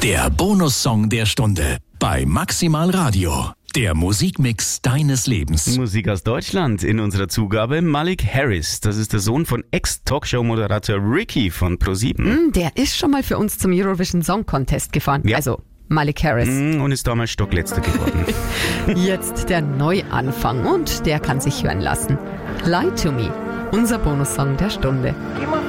Der Bonussong der Stunde bei Maximal Radio. Der Musikmix deines Lebens. Musik aus Deutschland in unserer Zugabe. Malik Harris, das ist der Sohn von Ex-Talkshow-Moderator Ricky von ProSieben. Der ist schon mal für uns zum Eurovision Song Contest gefahren. Ja. Also Malik Harris. Und ist damals Stockletzter geworden. Jetzt der Neuanfang und der kann sich hören lassen. Lie to Me, unser Bonussong der Stunde. Geh mal